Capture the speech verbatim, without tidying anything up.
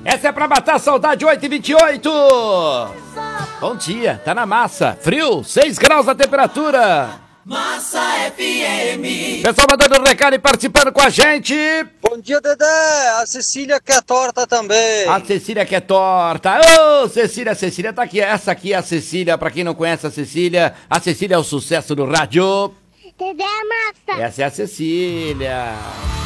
Essa é pra matar a saudade, oito e vinte e oito. Bom dia, tá na massa. Frio, seis graus a temperatura. Massa F M. Pessoal mandando um recado e participando com a gente. Bom dia, Dedé. A Cecília quer torta também. A Cecília quer torta. Ô, Cecília, Cecília tá aqui. Essa aqui é a Cecília. Pra quem não conhece a Cecília, a Cecília é o sucesso do rádio. Dedé Massa. Essa é a Cecília.